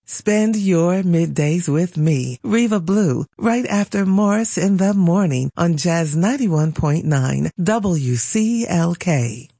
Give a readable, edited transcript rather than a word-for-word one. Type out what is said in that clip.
Spend your middays with me, Reva Blue, right after Morris in the Morning on Jazz 91.9 WCLK.